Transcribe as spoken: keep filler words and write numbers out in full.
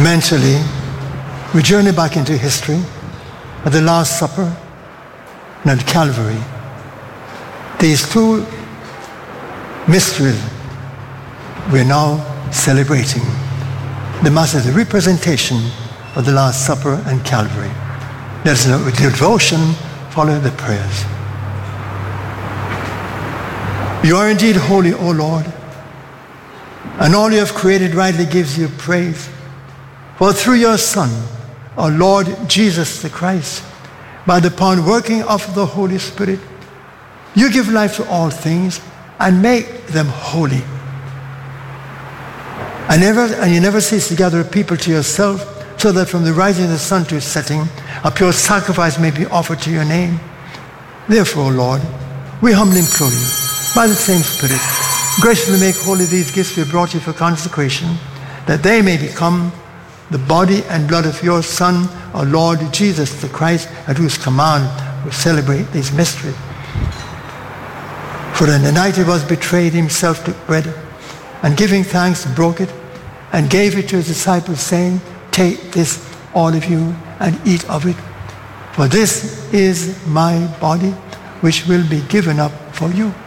Mentally, we journey back into history at the Last Supper and at Calvary. These two mysteries we're now celebrating. The Mass is a representation of the Last Supper and Calvary. There's a devotion following the prayers. You are indeed holy, O Lord, and all you have created rightly gives you praise. For through your Son, our Lord Jesus the Christ, by the power and working of the Holy Spirit, you give life to all things and make them holy. And, never, and you never cease to gather people to yourself, so that from the rising of the sun to its setting, a pure sacrifice may be offered to your name. Therefore, Lord, we humbly implore you, by the same Spirit, graciously make holy these gifts we brought you for consecration, that they may become the body and blood of your Son, our Lord Jesus the Christ, at whose command we celebrate these mysteries. For in the night he was betrayed, himself took bread, and giving thanks, broke it, and gave it to his disciples, saying, take this, all of you, and eat of it. For this is my body, which will be given up for you.